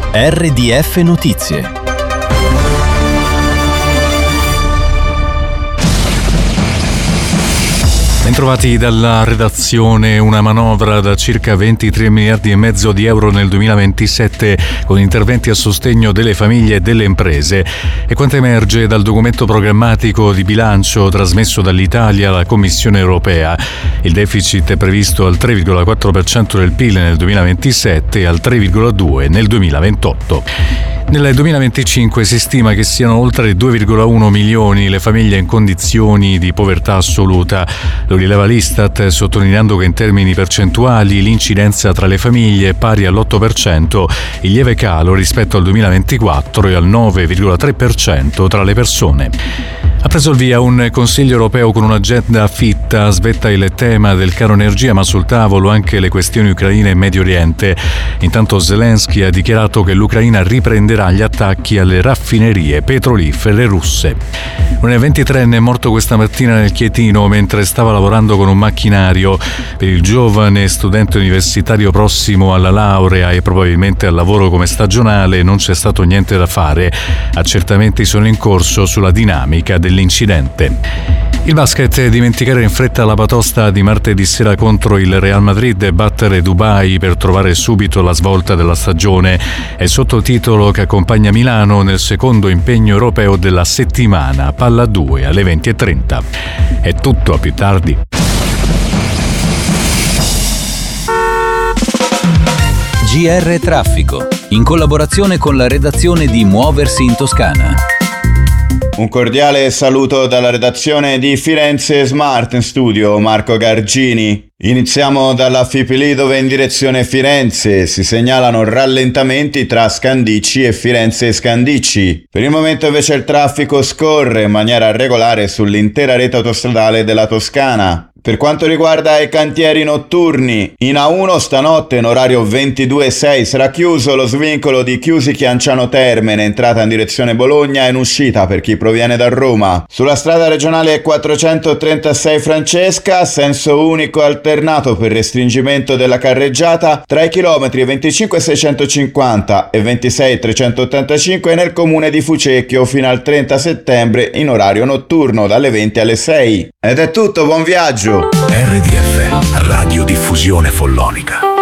RDF Notizie. Bentrovati dalla redazione. Una manovra da circa 23 miliardi e mezzo di euro nel 2027 con interventi a sostegno delle famiglie e delle imprese. E quanto emerge dal documento programmatico di bilancio trasmesso dall'Italia alla Commissione europea. Il deficit è previsto al 3,4% del PIL nel 2027 e al 3,2% nel 2028. Nel 2025 si stima che siano oltre 2,1 milioni le famiglie in condizioni di povertà assoluta. Lo rileva l'Istat, sottolineando che in termini percentuali l'incidenza tra le famiglie è pari all'8%, in lieve calo rispetto al 2024 e al 9,3% tra le persone. Ha preso il via un Consiglio europeo con un'agenda fitta. Svetta il tema del caro energia, ma sul tavolo anche le questioni ucraine e Medio Oriente. Intanto Zelensky ha dichiarato che l'Ucraina riprenderà gli attacchi alle raffinerie petrolifere russe. Un 23enne è morto questa mattina nel Chietino mentre stava lavorando con un macchinario. Per il giovane studente universitario prossimo alla laurea e probabilmente al lavoro come stagionale non c'è stato niente da fare. Accertamenti sono in corso sulla dinamica dell'incidente. Il basket: dimenticare in fretta la batosta di martedì sera contro il Real Madrid e battere Dubai per trovare subito la svolta della stagione è il sottotitolo che accompagna Milano nel secondo impegno europeo della settimana. Palla 2 alle 20:30. È tutto, a più tardi. GR Traffico, in collaborazione con la redazione di Muoversi in Toscana. Un cordiale saluto dalla redazione di Firenze Smart in studio, Marco Gargini. Iniziamo dalla Fipili, dove in direzione Firenze si segnalano rallentamenti tra Scandicci e Firenze Scandicci. Per il momento invece il traffico scorre in maniera regolare sull'intera rete autostradale della Toscana. Per quanto riguarda i cantieri notturni, in A1 stanotte in orario 22:06 sarà chiuso lo svincolo di Chiusi-Chianciano Terme in entrata in direzione Bologna e in uscita per chi proviene da Roma. Sulla strada regionale 436 Francesca, senso unico alternato per restringimento della carreggiata tra i chilometri 25,650 e 26,385 nel comune di Fucecchio fino al 30 settembre in orario notturno dalle 20 alle 6. Ed è tutto, buon viaggio! RDF, radiodiffusione follonica.